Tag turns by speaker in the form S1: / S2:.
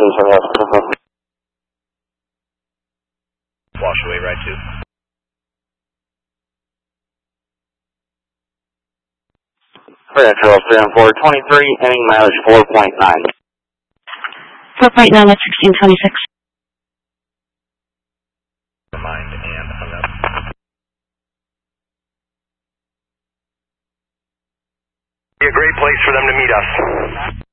S1: Wash away, right 2.
S2: Credential 31423, ending mileage 4.9.
S3: 4.9 at 1626.
S1: Mind and hung up.
S4: Be a great place for them to meet us.